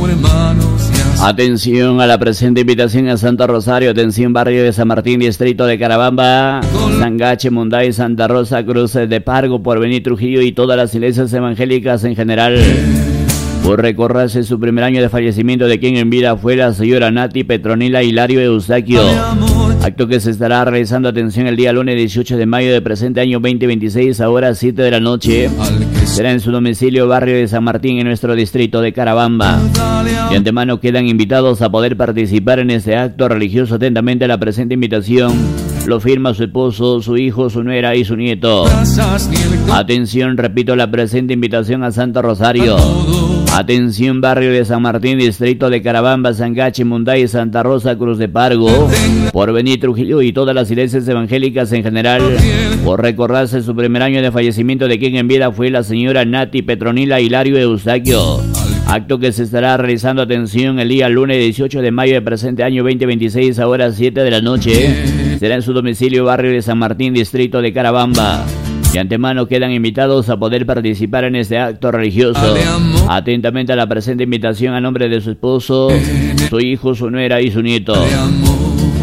Atención a la presente invitación a Santo Rosario. Atención, barrio de San Martín, distrito de Carabamba, Sangache, Munday, Santa Rosa, Cruces de Pargo, Porvenir, Trujillo y todas las iglesias evangélicas en general. Por recorrerse su primer año de fallecimiento, de quien en vida fue la señora Nati Petronila Hilario Eustaquio. Acto que se estará realizando, atención, el día lunes 18 de mayo del presente año 2026 a horas 7 de la noche. Será en su domicilio, barrio de San Martín, en nuestro distrito de Carabamba. De antemano quedan invitados a poder participar en este acto religioso. Atentamente la presente invitación lo firma su esposo, su hijo, su nuera y su nieto. Atención, repito, la presente invitación a Santo Rosario. Atención, barrio de San Martín, distrito de Carabamba, Sangache, Munday, Santa Rosa, Cruz de Pargo, Porvenir, Trujillo y todas las iglesias evangélicas en general. Por recordarse su primer año de fallecimiento, de quien en vida fue la señora Nati Petronila Hilario Eustaquio. Acto que se estará realizando, atención, el día lunes 18 de mayo del presente año 2026 a horas 7 de la noche. Será en su domicilio, barrio de San Martín, distrito de Carabamba. De antemano quedan invitados a poder participar en este acto religioso. Atentamente a la presente invitación a nombre de su esposo, su hijo, su nuera y su nieto.